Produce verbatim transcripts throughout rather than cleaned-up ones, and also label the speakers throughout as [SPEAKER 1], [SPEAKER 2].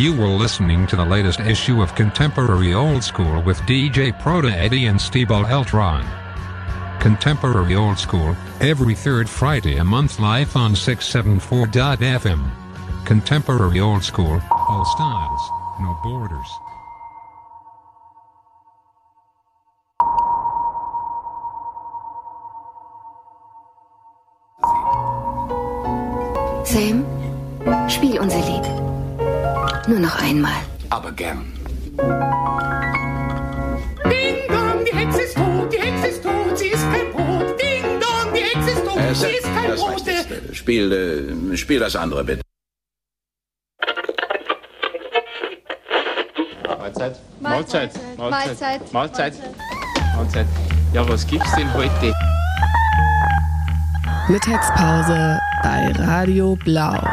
[SPEAKER 1] You were listening to the latest issue of Contemporary Old School with D J Proto Eddie and Steve-O Eltron. Contemporary Old School, every third Friday a month live on six seventy-four dot f m. Contemporary Old School, all styles, no borders.
[SPEAKER 2] Sam, spiel unser Lied. Nur noch einmal.
[SPEAKER 3] Aber gern.
[SPEAKER 4] Ding dong, die Hexe ist tot, die Hexe ist tot, sie ist kein Brot. Ding dong, die Hexe ist tot,
[SPEAKER 3] Äh,
[SPEAKER 4] sie ist kein
[SPEAKER 3] das
[SPEAKER 4] Brot.
[SPEAKER 3] reicht jetzt. Äh, Spiel, äh, spiel das andere bitte.
[SPEAKER 5] Mahlzeit.
[SPEAKER 6] Mahlzeit.
[SPEAKER 5] Mahlzeit.
[SPEAKER 6] Mahlzeit.
[SPEAKER 5] Mahlzeit. Mahlzeit. Ja, was gibt's denn heute?
[SPEAKER 7] Mittagspause bei Radio Blau.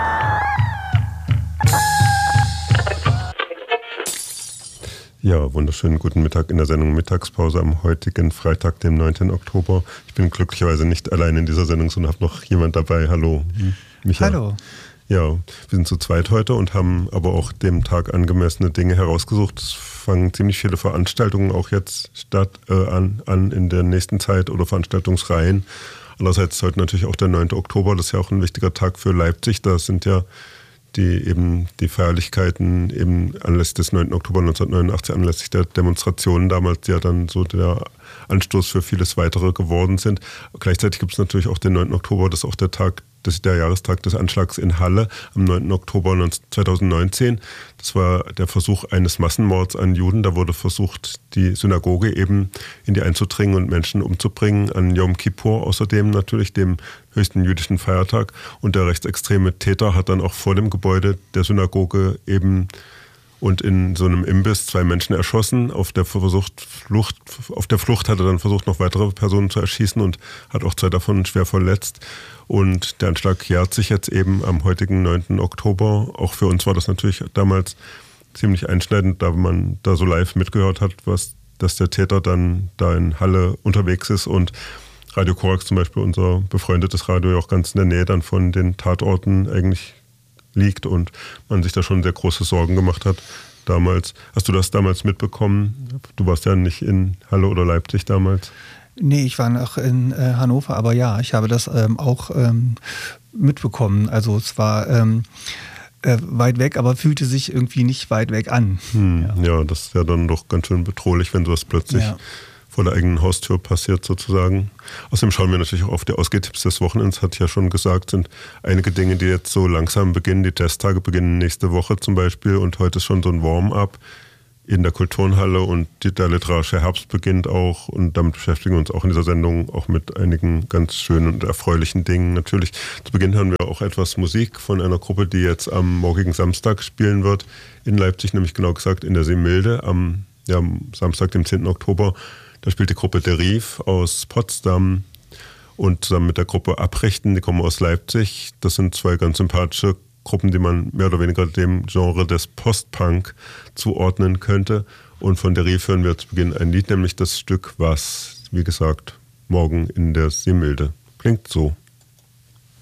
[SPEAKER 8] Ja, wunderschönen guten Mittag in der Sendung Mittagspause am heutigen Freitag, dem neunten Oktober. Ich bin glücklicherweise nicht allein in dieser Sendung, sondern habe noch jemand dabei. Hallo, Michael.
[SPEAKER 9] Hallo.
[SPEAKER 8] Ja, wir sind zu zweit heute und haben aber auch dem Tag angemessene Dinge herausgesucht. Es fangen ziemlich viele Veranstaltungen auch jetzt statt äh, an, an in der nächsten Zeit oder Veranstaltungsreihen. Andererseits ist heute natürlich auch der neunte Oktober, das ist ja auch ein wichtiger Tag für Leipzig. Da sind ja die eben die Feierlichkeiten eben anlässlich des neunten Oktober neunzehnhundertneunundachtzig, anlässlich der Demonstrationen damals, die ja dann so der Anstoß für vieles Weitere geworden sind. Gleichzeitig gibt es natürlich auch den neunten Oktober, das ist auch der Tag, das ist der Jahrestag des Anschlags in Halle am neunten Oktober zweitausendneunzehn. Das war der Versuch eines Massenmords an Juden. Da wurde versucht, die Synagoge eben in die einzudringen und Menschen umzubringen. An Yom Kippur außerdem natürlich, dem höchsten jüdischen Feiertag. Und der rechtsextreme Täter hat dann auch vor dem Gebäude der Synagoge eben und in so einem Imbiss zwei Menschen erschossen. Auf der Versucht, Flucht, auf der Flucht hat er dann versucht, noch weitere Personen zu erschießen und hat auch zwei davon schwer verletzt. Und der Anschlag jährt sich jetzt eben am heutigen neunten Oktober. Auch für uns war das natürlich damals ziemlich einschneidend, da man da so live mitgehört hat, was, dass der Täter dann da in Halle unterwegs ist und Radio Korax zum Beispiel, unser befreundetes Radio, ja auch ganz in der Nähe dann von den Tatorten eigentlich liegt und man sich da schon sehr große Sorgen gemacht hat damals. Hast du das damals mitbekommen? Du warst ja nicht in Halle oder Leipzig damals.
[SPEAKER 9] Nee, ich war noch in äh, Hannover, aber ja, ich habe das ähm, auch ähm, mitbekommen. Also es war ähm, äh, weit weg, aber fühlte sich irgendwie nicht weit weg an.
[SPEAKER 8] Hm,
[SPEAKER 9] ja.
[SPEAKER 8] ja, das ist ja dann doch ganz schön bedrohlich, wenn sowas plötzlich ja. vor der eigenen Haustür passiert sozusagen. Außerdem schauen wir natürlich auch auf die Ausgehtipps des Wochenends, hatte ich ja schon gesagt, sind einige Dinge, die jetzt so langsam beginnen. Die Testtage beginnen nächste Woche zum Beispiel und heute ist schon so ein Warm-up in der Kulturnhalle und der literarische Herbst beginnt auch und damit beschäftigen wir uns auch in dieser Sendung auch mit einigen ganz schönen und erfreulichen Dingen. Natürlich, zu Beginn hören wir auch etwas Musik von einer Gruppe, die jetzt am morgigen Samstag spielen wird in Leipzig, nämlich genau gesagt in der Seemilde am, ja, am Samstag, dem zehnten Oktober. Da spielt die Gruppe Deriv aus Potsdam und zusammen mit der Gruppe Abrichten, die kommen aus Leipzig. Das sind zwei ganz sympathische Gruppen, die man mehr oder weniger dem Genre des Post-Punk zuordnen könnte. Und von Deriv hören wir zu Beginn ein Lied, nämlich das Stück Was, wie gesagt, morgen in der Seemilde. Klingt so.